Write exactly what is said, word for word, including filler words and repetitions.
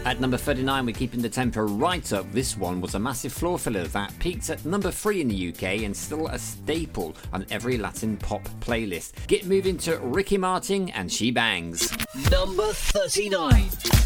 At number thirty-nine, we're keeping the tempo right up. This one was a massive floor filler that peaked at number three in the U K and still a staple on every Latin pop playlist. Get moving to Ricky Martin and She Bangs. Number thirty-nine.